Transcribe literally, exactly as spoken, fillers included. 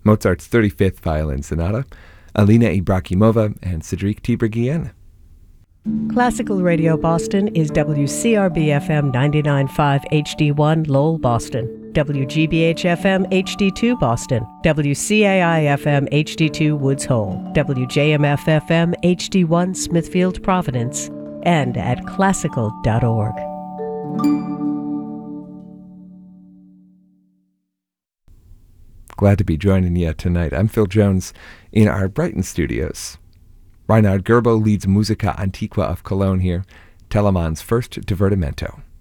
Mozart's thirty-fifth Violin Sonata, Alina Ibrahimova and Cedric Tiberghien. Classical Radio Boston is W C R B F M ninety-nine point five H D one Lowell, Boston, W G B H F M H D two Boston, W C A I F M H D two Woods Hole, W J M F F M H D one Smithfield, Providence, and at classical dot org. Glad to be joining you tonight. I'm Phil Jones in our Brighton studios. Reinhard Gerbo leads Musica Antiqua of Cologne here, Telemann's first divertimento.